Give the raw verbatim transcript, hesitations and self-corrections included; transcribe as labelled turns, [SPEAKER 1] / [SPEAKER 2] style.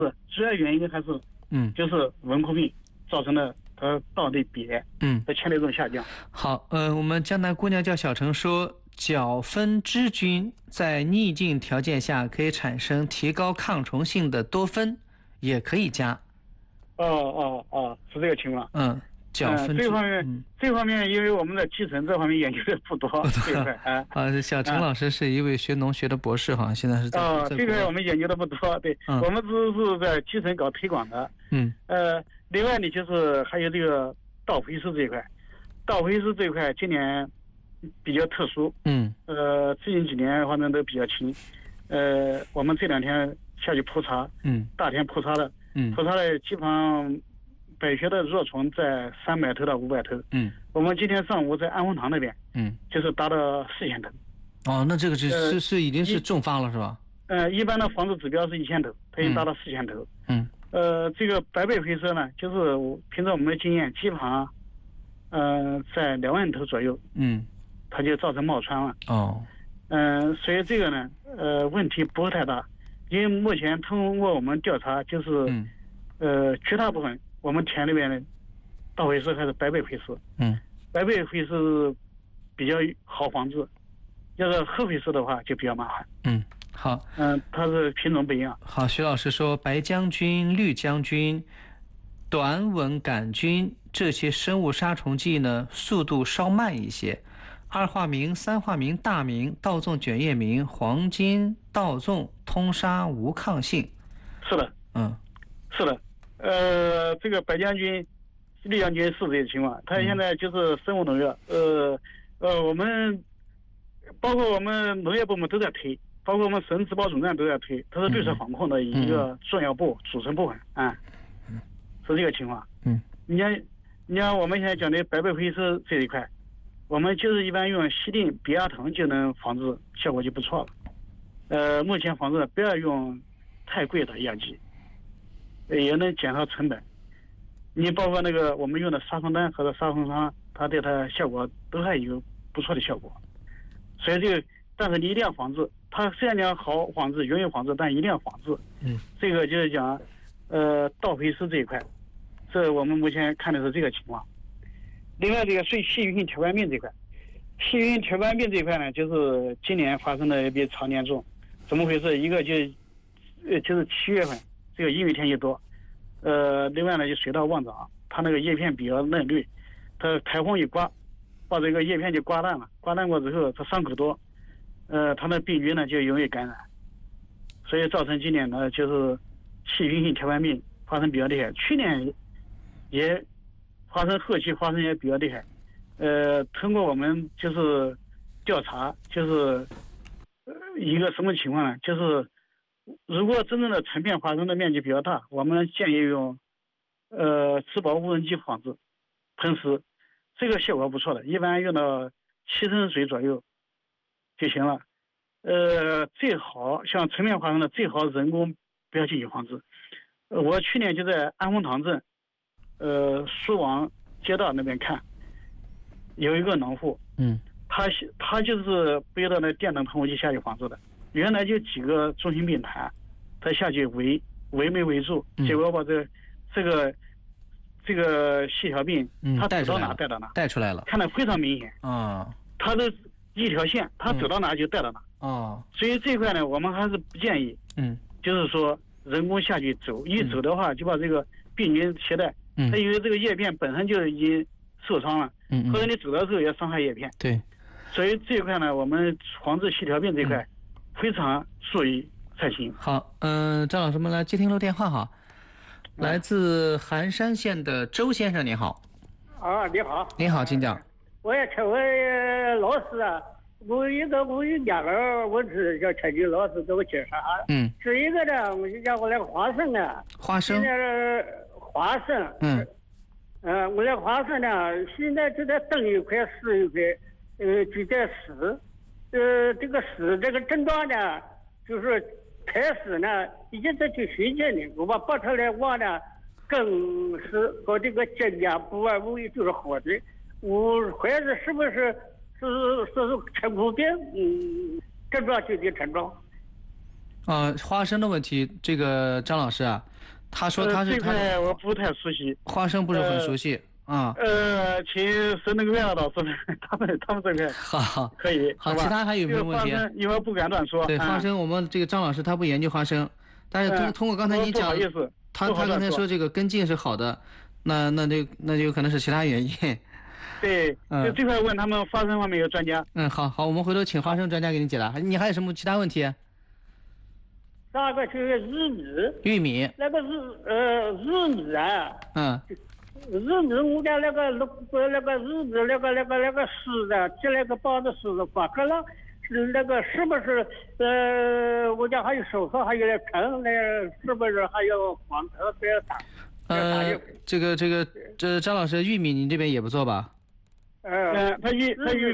[SPEAKER 1] 主要原因还是
[SPEAKER 2] 嗯，
[SPEAKER 1] 就是文库病造成的它道内瘪，
[SPEAKER 2] 嗯，
[SPEAKER 1] 的铅内重下降。
[SPEAKER 2] 好，呃，我们江南姑娘叫小陈说，角酚支菌在逆境条件下可以产生提高抗虫性的多酚，也可以加。
[SPEAKER 1] 哦哦哦，是这个情况。
[SPEAKER 2] 嗯，角酚、
[SPEAKER 1] 嗯、这方面、
[SPEAKER 2] 嗯，
[SPEAKER 1] 这方面，因为我们的基层这方面研究的不多，这一块啊。
[SPEAKER 2] 啊，小陈老师是一位学农学的博士，好像现在是在
[SPEAKER 1] 啊、
[SPEAKER 2] 在
[SPEAKER 1] 这块我们研究的不多，对，
[SPEAKER 2] 嗯、
[SPEAKER 1] 我们只是在基层搞推广的。
[SPEAKER 2] 嗯，
[SPEAKER 1] 呃，另外呢，就是还有这个稻肥师这一块，稻肥师这一块今年比较特殊。
[SPEAKER 2] 嗯，
[SPEAKER 1] 呃，最近几年反正都比较勤。呃，我们这两天下去扑查，
[SPEAKER 2] 嗯，
[SPEAKER 1] 大田扑查的，
[SPEAKER 2] 嗯，
[SPEAKER 1] 扑查的基本上百穴的弱虫在三百头到五百头。
[SPEAKER 2] 嗯，
[SPEAKER 1] 我们今天上午在安丰塘那边，
[SPEAKER 2] 嗯，
[SPEAKER 1] 就是达到四千头。
[SPEAKER 2] 哦，那这个是、
[SPEAKER 1] 呃、
[SPEAKER 2] 是是已经是重发了是吧？
[SPEAKER 1] 呃，一般的防治指标是一千头，它已经达到四千头。
[SPEAKER 2] 嗯，
[SPEAKER 1] 呃，这个白背飞蛇呢，就是凭着我们的经验，基本上，呃，在两万头左右，嗯，它就造成冒穿了。
[SPEAKER 2] 哦，
[SPEAKER 1] 嗯、呃，所以这个呢，呃，问题不会太大，因为目前通过我们调查，就是，嗯、呃，绝大部分我们田里边的稻肥蛇还是白背飞蛇。嗯，白背飞蛇比较好防治，要是褐飞蛇的话就比较麻烦。嗯。
[SPEAKER 2] 好，
[SPEAKER 1] 嗯、呃，它是品种不一样。
[SPEAKER 2] 好，徐老师说，白将军、绿将军、短吻杆菌这些生物杀虫剂呢，速度稍慢一些。二化明、三化明、大明、稻种卷叶明、黄金、稻种通杀无抗性。
[SPEAKER 1] 是的，
[SPEAKER 2] 嗯，
[SPEAKER 1] 是的，呃，这个白将军、绿将军是这个情况。它现在就是生物农药，呃呃，我们包括我们农业部门都在推。包括我们省植保总站都在推，它是绿色防控的一个重要部、嗯、组成部分啊，是这个情况。嗯，你看，你看我们现在讲的白背飞蛇这一块，我们就是一般用西定、比亚藤就能防治，效果就不错了。呃，目前防治不要用太贵的药剂，也能减少成本。你包括那个我们用的杀虫丹或者杀虫霜，它对它效果都还有不错的效果。所以这个，但是你一定要防治。它虽然讲好防治、容易防治，但一定要防治。嗯，这个就是讲，呃，稻肥蛇这一块，这我们目前看的是这个情况。另外，这个水细菌性条冠病这块，细菌性条冠病这一块呢，就是今年发生的也比常年重。怎么回事？一个就，呃，就是七月份这个阴雨天气多，呃，另外呢就水稻旺长，它那个叶片比较嫩绿，它台风一刮，把这个叶片就刮烂了，刮烂过之后它伤口多。呃，它的病菌呢就容易感染，所以造成今年呢就是细菌性条冠病发生比较厉害。去年也发生后期发生也比较厉害。呃，通过我们就是调查，就是一个什么情况呢？就是如果真正的成片发生的面积比较大，我们建议用呃植保无人机防治喷施，这个效果不错的，一般用到七升水左右就行了。呃，最好像成片发生的最好人工不要进行防治。呃，我去年就在安丰塘镇，呃，苏王街道那边看，有一个农户，嗯，他他就是背着那电动喷雾机下去防治的。原来就几个中心病坛，他下去围围没围住，结果把这这个这个细条病，他走到哪带到哪，
[SPEAKER 2] 带出来了，
[SPEAKER 1] 看得非常明显
[SPEAKER 2] 啊。
[SPEAKER 1] 他的一条线，他走到哪就带到哪。哦，所以这一块呢，我们还是不建议，嗯，就是说人工下去走，一走的话就把这个病菌携带，嗯，它因为这个叶片本身就已经受伤了，嗯，或者你走的时候也伤害叶片，对，所以这一块呢，我们防治细条病这一块非常注意才行。
[SPEAKER 2] 好，嗯、呃，张老师们来接听漏电话哈，来自寒山县的周先生，你好。
[SPEAKER 3] 啊，你好。
[SPEAKER 2] 你好，请讲。
[SPEAKER 3] 我要请问老师啊。我一个我有两个问题要请求老师给我解答。嗯，是一个呢，我就讲我那个花生啊，
[SPEAKER 2] 花生，
[SPEAKER 3] 现在花生，嗯，呃，我那花生呢，现在就在东一块西一块，呃，就在死，呃，这个死这个症状呢，就是开始呢，已经在去学习了，我把拔出来话呢，更是和这个节娘不外无一就是好的，我怀疑是不是？是是是尘土病，嗯，症状就的症状。
[SPEAKER 2] 啊，花生的问题，这个张老师啊，他说他是
[SPEAKER 1] 呃、这
[SPEAKER 2] 他
[SPEAKER 1] 块我不太熟悉，
[SPEAKER 2] 花生不是很熟悉啊。
[SPEAKER 1] 呃，请省那个院老师他们他们这边
[SPEAKER 2] 好，
[SPEAKER 1] 可以。
[SPEAKER 2] 好，其他还有没有问题？
[SPEAKER 1] 因为不敢乱说。
[SPEAKER 2] 对，花生，我们这个张老师他不研究花生，但是通、嗯、通过刚才你讲，他他刚才说这个根茎是好的，那那就那就有可能是其他原因。
[SPEAKER 1] 对，嗯、就这块问他们花生方面有专家。
[SPEAKER 2] 嗯，好好，我们回头请花生专家给你解答。你还有什么其他问题？
[SPEAKER 3] 那个就是玉米。
[SPEAKER 2] 玉米。
[SPEAKER 3] 那个是呃玉米啊。
[SPEAKER 2] 嗯。
[SPEAKER 3] 玉米我家那个那个那个玉米那个那个那个丝的，接那个包的丝的话，可能是那个是不是呃我家还有手术还有点疼，那是不是还有黄特别大？
[SPEAKER 2] 呃，这个这个这张老师，玉米你这边也不做吧？
[SPEAKER 3] 呃，
[SPEAKER 1] 他玉他玉。